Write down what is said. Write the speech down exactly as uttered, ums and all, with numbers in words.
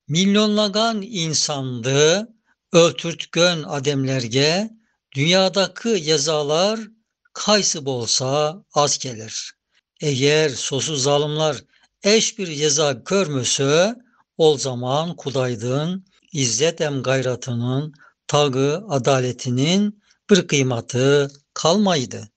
Milyonlagan insandı öldürtgön ademlerge, dünyadaki yezalar kaysı bolsa az gelir. Eğer sosu zalimler eş bir yeza görmösö, ol zaman Kudaydın izzet em gayratının, tağı adaletinin bir kıymeti kalmaydı.